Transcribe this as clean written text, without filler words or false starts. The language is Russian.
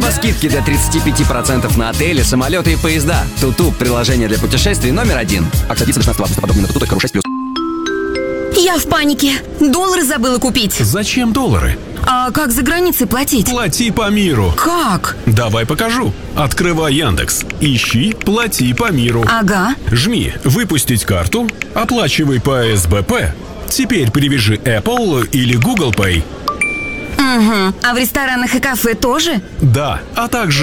Скидки до 35% на отели, самолеты и поезда. Туту – приложение для путешествий номер 1. Акция длится до 16 августа. Подробнее на tutu.ru 6+. Я в панике. Доллары забыла купить. Зачем доллары? А как за границей платить? Плати по миру. Как? Давай покажу. Открывай Яндекс. Ищи «Плати по миру». Ага. Жми «Выпустить карту», оплачивай по СБП. Теперь привяжи Apple или Google Pay. Угу. А в ресторанах и кафе тоже? Да, а также